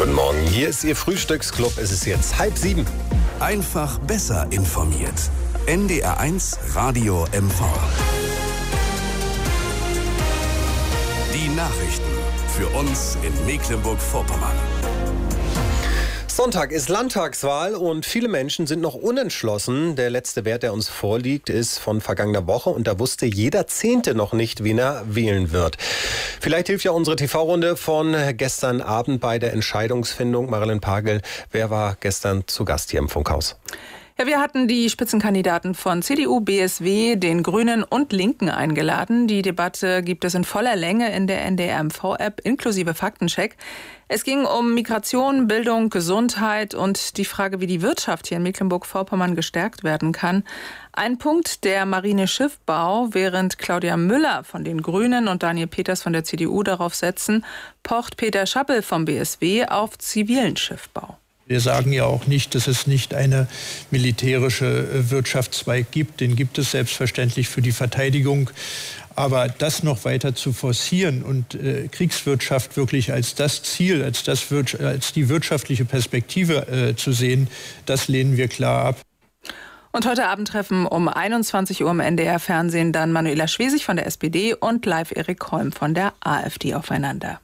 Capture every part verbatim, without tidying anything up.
Guten Morgen, hier ist Ihr Frühstücksclub. Es ist jetzt halb sieben. Einfach besser informiert. N D R eins Radio M V. Die Nachrichten für uns in Mecklenburg-Vorpommern. Sonntag ist Landtagswahl und viele Menschen sind noch unentschlossen. Der letzte Wert, der uns vorliegt, ist von vergangener Woche und da wusste jeder Zehnte noch nicht, wen er wählen wird. Vielleicht hilft ja unsere T V-Runde von gestern Abend bei der Entscheidungsfindung. Marilyn Pagel, wer war gestern zu Gast hier im Funkhaus? Ja, wir hatten die Spitzenkandidaten von C D U, B S W, den Grünen und Linken eingeladen. Die Debatte gibt es in voller Länge in der N D R M V-App inklusive Faktencheck. Es ging um Migration, Bildung, Gesundheit und die Frage, wie die Wirtschaft hier in Mecklenburg-Vorpommern gestärkt werden kann. Ein Punkt der Marineschiffbau, während Claudia Müller von den Grünen und Daniel Peters von der C D U darauf setzen, pocht Peter Schappel vom B S W auf zivilen Schiffbau. Wir sagen ja auch nicht, dass es nicht eine militärische Wirtschaftszweig gibt. Den gibt es selbstverständlich für die Verteidigung. Aber das noch weiter zu forcieren und äh, Kriegswirtschaft wirklich als das Ziel, als, das, als die wirtschaftliche Perspektive äh, zu sehen, das lehnen wir klar ab. Und heute Abend treffen um einundzwanzig Uhr im N D R-Fernsehen dann Manuela Schwesig von der S P D und Live Erik Holm von der AfD aufeinander.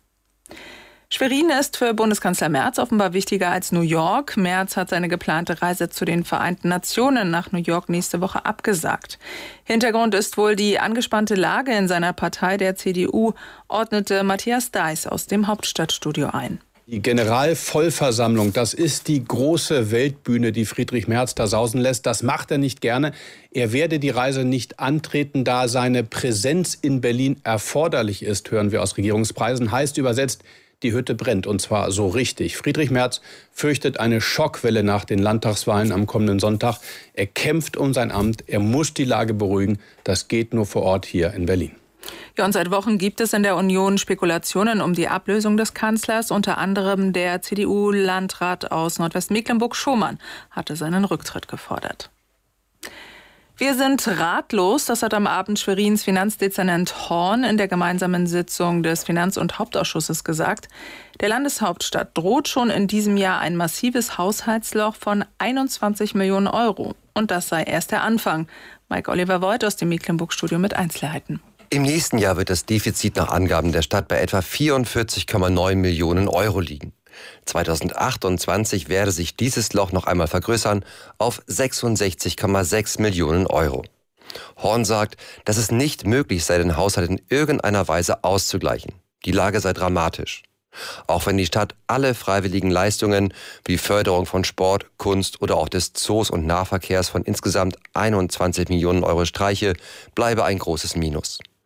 Schwerin ist für Bundeskanzler Merz offenbar wichtiger als New York. Merz hat seine geplante Reise zu den Vereinten Nationen nach New York nächste Woche abgesagt. Hintergrund ist wohl die angespannte Lage in seiner Partei, der C D U, ordnete Matthias Deiß aus dem Hauptstadtstudio ein. Die Generalvollversammlung, das ist die große Weltbühne, die Friedrich Merz da sausen lässt. Das macht er nicht gerne. Er werde die Reise nicht antreten, da seine Präsenz in Berlin erforderlich ist, hören wir aus Regierungspreisen. Heißt übersetzt, die Hütte brennt, und zwar so richtig. Friedrich Merz fürchtet eine Schockwelle nach den Landtagswahlen am kommenden Sonntag. Er kämpft um sein Amt, er muss die Lage beruhigen. Das geht nur vor Ort hier in Berlin. Ja, und seit Wochen gibt es in der Union Spekulationen um die Ablösung des Kanzlers. Unter anderem der C D U-Landrat aus Nordwestmecklenburg, Schomann, hatte seinen Rücktritt gefordert. Wir sind ratlos, das hat am Abend Schwerins Finanzdezernent Horn in der gemeinsamen Sitzung des Finanz- und Hauptausschusses gesagt. Der Landeshauptstadt droht schon in diesem Jahr ein massives Haushaltsloch von einundzwanzig Millionen Euro. Und das sei erst der Anfang. Mike Oliver Voigt aus dem Mecklenburg-Studio mit Einzelheiten. Im nächsten Jahr wird das Defizit nach Angaben der Stadt bei etwa vierundvierzig Komma neun Millionen Euro liegen. zweitausendachtundzwanzig werde sich dieses Loch noch einmal vergrößern auf sechsundsechzig Komma sechs Millionen Euro. Horn sagt, dass es nicht möglich sei, den Haushalt in irgendeiner Weise auszugleichen. Die Lage sei dramatisch. Auch wenn die Stadt alle freiwilligen Leistungen wie Förderung von Sport, Kunst oder auch des Zoos und Nahverkehrs von insgesamt einundzwanzig Millionen Euro streiche, bleibe ein großes Minus.